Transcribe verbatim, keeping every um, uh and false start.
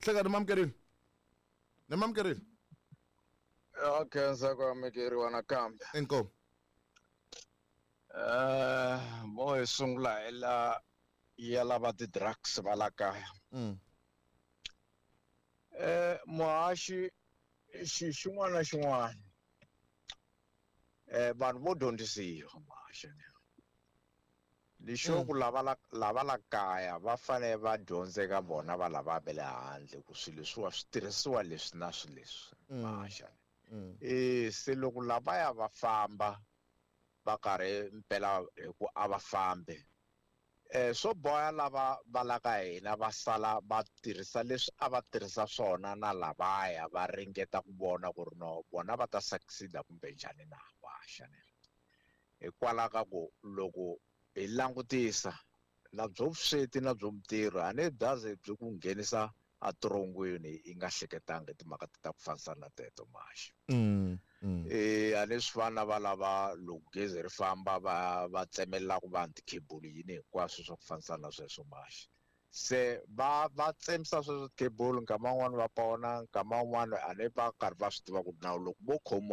hleka nomamkerile nomamkerile Okay sakwamekeri wana kambe inkomo eh mo sungula ela ya lava ti drugs va la kaya mm eh muhaxi xi xin'wana na xin'wana eh vanhu vo dyondzisiwa muhaxi lexo ku lava la lava la kaya va fane va dyondzeka vona va lava ve le handle ku swilo leswiwa switirhisiwa leswi na swi leswi muhaxi eh se loko lavaya va famba va karhi mpela ku a va fambe eh swo boya lava va la ka hina va sala va tirhisa leswi a va tirhisa swona na lavaya va ringeta ku vona ku ri no vona va ta succeed kumbe njhani na vaxanela hikwalaho ka ku loko hi langutisa na byo vusweti na byo mitirho a ni byaze byi ku nghenisa a turongweni yi nga hleketanga timhaka ta ku fanisana teto maxi mm eh a leswi vana va lava loko gezi ri famba va va tsemelela ku va anti-cable yini hinkwaswo swa ku fanisana na sweswo maxi se va va tsemisa sweswo cable nkama wun'wani va pona nkama wun'wani a ne va karhi va swi tiva ku nawu loko vo khomiwa